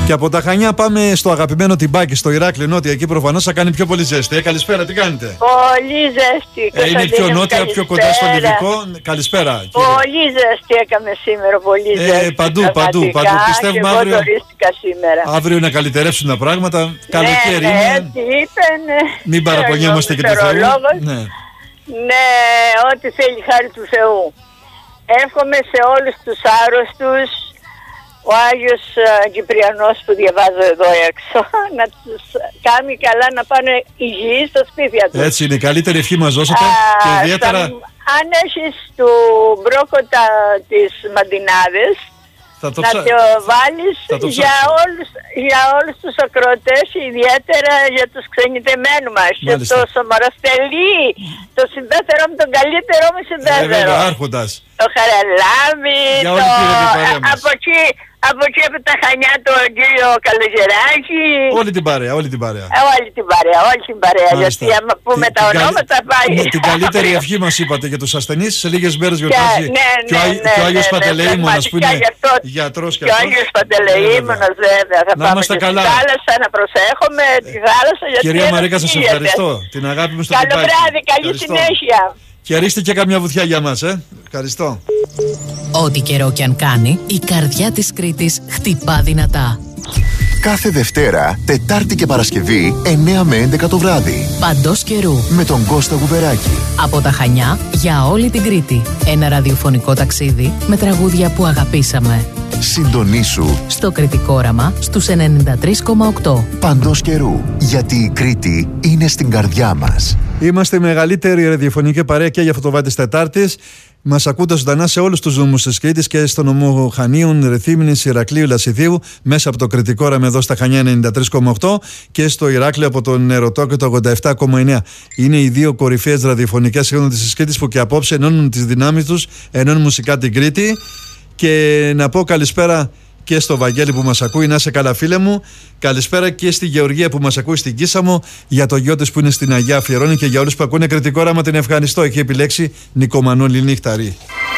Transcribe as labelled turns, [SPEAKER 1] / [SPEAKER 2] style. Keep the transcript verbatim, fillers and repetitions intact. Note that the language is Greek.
[SPEAKER 1] Και από τα Χανιά πάμε στο αγαπημένο Τιμπάκι, στο Ηράκλειο νότια. Εκεί προφανώς θα κάνει πιο πολύ ζέστη. Ε, καλησπέρα, τι κάνετε?
[SPEAKER 2] Πολύ ζέστη.
[SPEAKER 1] Ε, είναι πιο νότια, καλησπέρα. Πιο κοντά στο Λιβικό. Καλησπέρα. Κύριε.
[SPEAKER 2] Πολύ ζέστη έκαμε σήμερα, πολύ ζέστη.
[SPEAKER 1] Ε, παντού, παντού, παντού. Πιστεύουμε
[SPEAKER 2] και
[SPEAKER 1] αύριο,
[SPEAKER 2] εγώ σήμερα.
[SPEAKER 1] αύριο να καλυτερεύσουν τα πράγματα. Καλοκαίρι
[SPEAKER 2] ναι,
[SPEAKER 1] είναι.
[SPEAKER 2] Ναι, τι είπε, ναι.
[SPEAKER 1] Μην παραπονιόμαστε και του Θεού.
[SPEAKER 2] Ναι. ναι, ό,τι θέλει χάρη του Θεού. Εύχομαι σε όλους τους άρρωστους, ο Άγιος uh, Κυπριανός που διαβάζω εδώ έξω, να τους κάνει καλά να πάνε υγιείς στα σπίτια τους.
[SPEAKER 1] Έτσι είναι, η καλύτερη ευχή μας δώσατε. Α, και ιδιαίτερα...
[SPEAKER 2] θα, αν έχεις του μπρόκοτα τις μαντινάδες, θα το να ψά... το βάλεις το για, όλους, για όλους τους ακροατές, ιδιαίτερα για τους ξενιτεμένους μας. Και το Σαμαραστελή, το συμπέθερο μου, τον καλύτερο μου συμπέθερο.
[SPEAKER 1] Ε, άρχοντας.
[SPEAKER 2] Το Χαραλάμι, το... από εκεί, από εκεί από τα Χανιά το κύριο Καλογεράκη.
[SPEAKER 1] Όλη την παρέα, όλη την παρέα.
[SPEAKER 2] Ε, όλη την παρέα, όλη την παρέα. Μάλιστα. Γιατί άμα πούμε την, τα την ονόματα πάει.
[SPEAKER 1] Ναι, την καλύτερη ευχή μας είπατε για τους ασθενείς. Σε λίγες μέρες γιορτάζει.
[SPEAKER 2] Ναι, ναι,
[SPEAKER 1] και, ο,
[SPEAKER 2] ναι,
[SPEAKER 1] και ο Άγιος
[SPEAKER 2] ναι,
[SPEAKER 1] Παντελεήμονας
[SPEAKER 2] ναι,
[SPEAKER 1] που είναι
[SPEAKER 2] γιατρός
[SPEAKER 1] και
[SPEAKER 2] αυτός. Και ο Άγιος Παντελεήμονας βέβαια. Θα
[SPEAKER 1] να
[SPEAKER 2] πάμε και
[SPEAKER 1] καλά.
[SPEAKER 2] στη θάλασσα να προσέχουμε τη θάλασσα.
[SPEAKER 1] Κυρία Μαρίκα, σας ευχαριστώ. Την αγάπη μου στο Τιμπάκι.
[SPEAKER 2] Καλό βράδυ, καλή συνέχεια.
[SPEAKER 1] Και ρίστε και καμιά βουτιά για μας, ε. Ευχαριστώ.
[SPEAKER 3] Ό,τι καιρό κι αν κάνει, η καρδιά της Κρήτης χτυπά δυνατά.
[SPEAKER 4] Κάθε Δευτέρα, Τετάρτη και Παρασκευή, εννιά με έντεκα το βράδυ.
[SPEAKER 3] Παντός καιρού.
[SPEAKER 4] Με τον Κώστα Γουβεράκη.
[SPEAKER 3] Από τα Χανιά για όλη την Κρήτη. Ένα ραδιοφωνικό ταξίδι με τραγούδια που αγαπήσαμε.
[SPEAKER 4] Συντονίσου
[SPEAKER 3] στο Κρητικό Όραμα στους ενενήντα τρία κόμμα οκτώ.
[SPEAKER 4] Παντός καιρού. Γιατί η Κρήτη είναι στην καρδιά μας.
[SPEAKER 1] Είμαστε η μεγαλύτερη ραδιοφωνική παρέα και για αυτό το βράδυ της Τετάρτης. Μας ακούτε ζωντανά σε όλους τους δρόμους της Κρήτης και στο νομό Χανίων, Ρεθύμνης, Ηρακλείου, Λασιθίου, μέσα από το Κρητικό Όραμα εδώ στα Χανιά ενενήντα τρία κόμμα οκτώ και στο Ηράκλειο από τον Ερωτό και το ογδόντα επτά κόμμα εννέα. Είναι οι δύο κορυφαίες ραδιοφωνικές σύνοδοι της Κρήτης που και απόψε ενώνουν τις δυνάμεις τους, ενώνουν μουσικά την Κρήτη. Και να πω καλησπέρα και στο Βαγγέλη που μας ακούει, να είσαι καλά φίλε μου. Καλησπέρα και στη Γεωργία που μας ακούει στην Κίσαμο, για το γιο της που είναι στην Αγιά Αφιερώνη και για όλους που ακούνε Κρητικό Όραμα την ευχαριστώ. Έχει επιλέξει Νικομανώλη Νύχταρη.